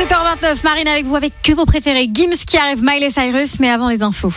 7h29, Marine avec vous avec que vos préférés. Gims qui arrive, Miley Cyrus, mais avant les infos.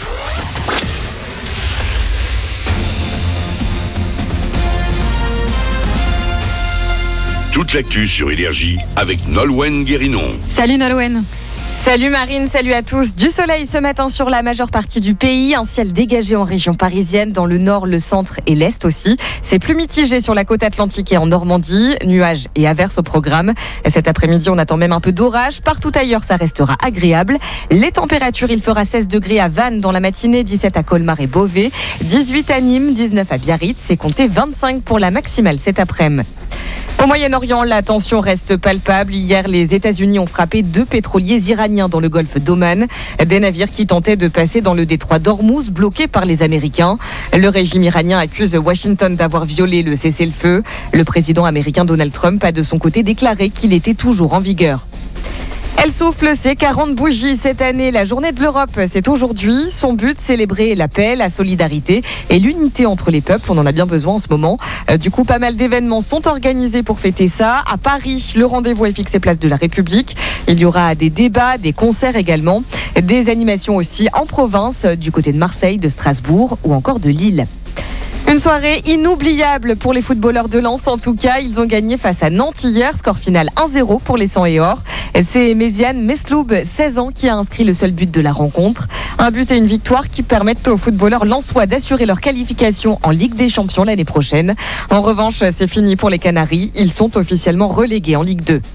Toute l'actu sur Énergie avec Nolwenn Guérinon. Salut Nolwenn. Salut Marine, salut à tous. Du soleil ce matin sur la majeure partie du pays, un ciel dégagé en région parisienne, dans le nord, le centre et l'est aussi. C'est plus mitigé sur la côte atlantique et en Normandie, nuages et averses au programme. Cet après-midi, on attend même un peu d'orage. Partout ailleurs, ça restera agréable. Les températures, il fera 16 degrés à Vannes dans la matinée, 17 à Colmar et Beauvais, 18 à Nîmes, 19 à Biarritz et comptez 25 pour la maximale cet après-midi. Au Moyen-Orient, la tension reste palpable. Hier, les États-Unis ont frappé 2 pétroliers iraniens dans le golfe d'Oman. Des navires qui tentaient de passer dans le détroit d'Ormuz, bloqués par les Américains. Le régime iranien accuse Washington d'avoir violé le cessez-le-feu. Le président américain Donald Trump a de son côté déclaré qu'il était toujours en vigueur. Elle souffle ses 40 bougies cette année. La journée de l'Europe, c'est aujourd'hui. Son but, célébrer la paix, la solidarité et l'unité entre les peuples. On en a bien besoin en ce moment. Du coup, pas mal d'événements sont organisés pour fêter ça. À Paris, le rendez-vous est fixé place de la République. Il y aura des débats, des concerts également. Des animations aussi en province, du côté de Marseille, de Strasbourg ou encore de Lille. Une soirée inoubliable pour les footballeurs de Lens. En tout cas, ils ont gagné face à Nantes hier. Score final 1-0 pour les 100 et or. C'est Méziane Mesloub, 16 ans, qui a inscrit le seul but de la rencontre. Un but et une victoire qui permettent aux footballeurs lensois d'assurer leur qualification en Ligue des Champions l'année prochaine. En revanche, c'est fini pour les Canaries. Ils sont officiellement relégués en Ligue 2.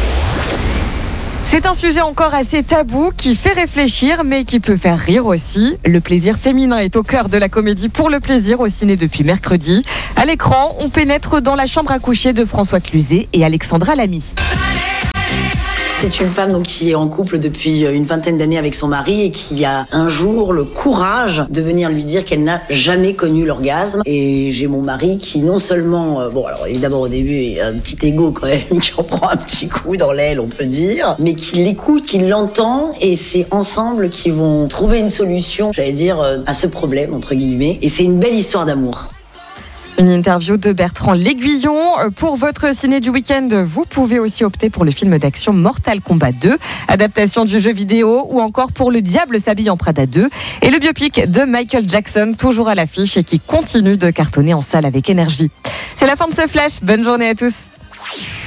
C'est un sujet encore assez tabou qui fait réfléchir mais qui peut faire rire aussi. Le plaisir féminin est au cœur de la comédie Pour le plaisir au ciné depuis mercredi. À l'écran, on pénètre dans la chambre à coucher de François Cluzet et Alexandra Lamy. C'est une femme donc, qui est en couple depuis une vingtaine d'années avec son mari et qui a un jour le courage de venir lui dire qu'elle n'a jamais connu l'orgasme. Et j'ai mon mari qui non seulement, alors évidemment au début, il a un petit égo quand même, qui en prend un petit coup dans l'aile, on peut dire, mais qui l'écoute, qui l'entend et c'est ensemble qu'ils vont trouver une solution, j'allais dire, à ce problème, entre guillemets. Et c'est une belle histoire d'amour. Une interview de Bertrand L'Aiguillon. Pour votre ciné du week-end, vous pouvez aussi opter pour le film d'action Mortal Kombat 2, adaptation du jeu vidéo, ou encore pour Le Diable s'habille en Prada 2, et le biopic de Michael Jackson, toujours à l'affiche et qui continue de cartonner en salle avec énergie. C'est la fin de ce flash. Bonne journée à tous.